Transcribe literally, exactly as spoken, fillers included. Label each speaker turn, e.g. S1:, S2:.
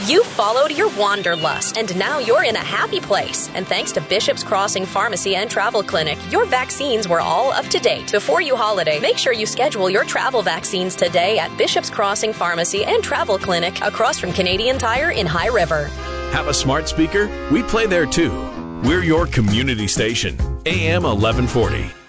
S1: You followed your wanderlust, and now you're in a happy place. And thanks to Bishop's Crossing Pharmacy and Travel Clinic, your vaccines were all up to date. Before you holiday, make sure you schedule your travel vaccines today at Bishop's Crossing Pharmacy and Travel Clinic across from Canadian Tire in High River.
S2: Have a smart speaker? We play there too. We're your community station, A M eleven forty.